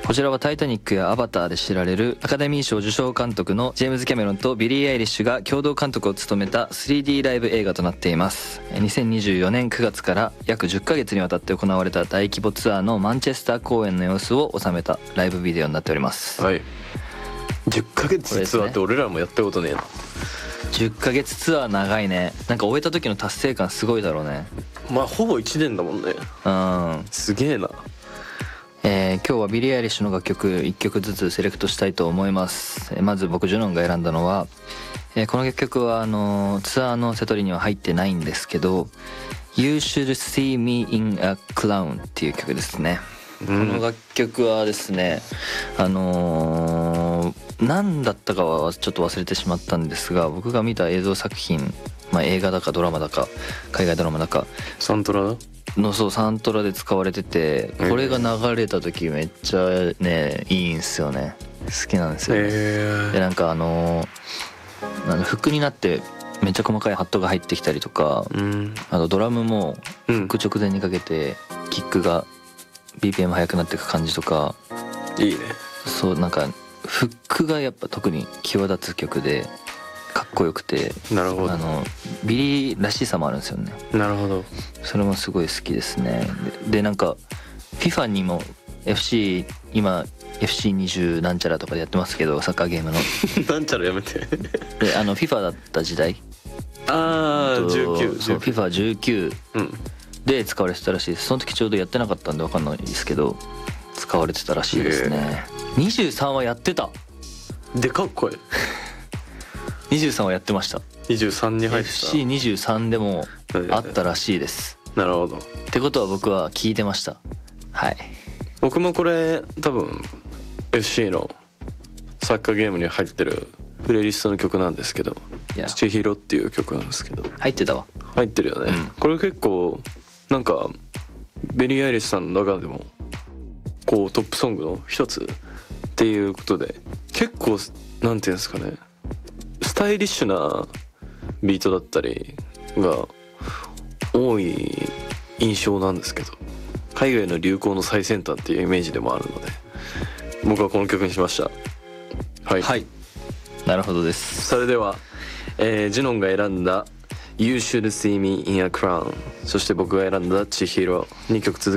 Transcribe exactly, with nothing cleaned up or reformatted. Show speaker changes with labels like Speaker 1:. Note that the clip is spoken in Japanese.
Speaker 1: こちらはタイタニックやアバターで知られるアカデミー賞受賞監督のジェームズ・キャメロンとビリー・アイリッシュが共同監督を務めた スリーディー ライブ映画となっています。にせんにじゅうよねんくがつから約じゅっかげつにわたって行われた大規模ツアーのマンチェスター公演の様子を収めたライブビデオになっております。
Speaker 2: はい。じゅっかげつツアーって俺らもやったことねえな。
Speaker 1: じゅっかげつツアー長いね。なんか終えた時の達成感すごいだろうね。
Speaker 2: まあほぼいちねんだもんね。
Speaker 1: うん、
Speaker 2: すげえな。
Speaker 1: えー、今日はビリー・アイリッシュの楽曲いっきょくずつセレクトしたいと思います。まず僕ジュノンが選んだのは、えー、この楽曲はあのー、ツアーのセトリには入ってないんですけど You Should See Me in a Clown っていう曲ですね。うん、この楽曲はですね、あのー、何だったかはちょっと忘れてしまったんですが、僕が見た映像作品、まあ、映画だかドラマだか海外ドラマだか
Speaker 2: サントラ
Speaker 1: のそうサントラで使われてて、これが流れた時めっちゃねいいんすよね。好きなんですよね。えー、でなんかあのー、あのフックになってめっちゃ細かいハットが入ってきたりとか、うん、あとドラムもフック直前にかけてキックが ビーピーエム 速くなっていく感じとか
Speaker 2: いいね。
Speaker 1: そうなんかフックがやっぱ特に際立つ曲でかっこよくて、
Speaker 2: なるほど、
Speaker 1: あのビリーらしさもあるんですよね。
Speaker 2: なるほど。
Speaker 1: それもすごい好きですね。で、でなんか FIFA にも エフシー 今 エフシーにじゅう なんちゃらとかでやってますけど、サッカーゲームの
Speaker 2: なんちゃらやめて
Speaker 1: であの FIFA だった時代、
Speaker 2: ああじゅうきゅう、
Speaker 1: そう フィファじゅうきゅう で使われてたらしいです。その時ちょうどやってなかったんで分かんないですけど使われてたらしいですね。にじゅうさんはやってた。
Speaker 2: でかっこいい
Speaker 1: にじゅうさんはやってました。
Speaker 2: にじゅうさんに入ってた
Speaker 1: エフシーにじゅうさん でもあったらしいです。
Speaker 2: なるほど。
Speaker 1: ってことは僕は聞いてました。はい。
Speaker 2: 僕もこれ多分 エフシー のサッカーゲームに入ってるプレイリストの曲なんですけど、千尋っていう曲なんですけど
Speaker 1: 入ってたわ。
Speaker 2: 入ってるよね、うん、これ結構なんかベリー・アイリッシュさんの中でもこうトップソングの一つっていうことで、結構なんていうんですかね、スタイリッシュなビートだったりが多い印象なんですけど、海外の流行の最先端っていうイメージでもあるので僕はこの曲にしました。はい、
Speaker 1: はい、なるほどです。
Speaker 2: それでは、えー、ジュノンが選んだ You Should See Me in a Crown、 そして僕が選んだ千尋、にきょく続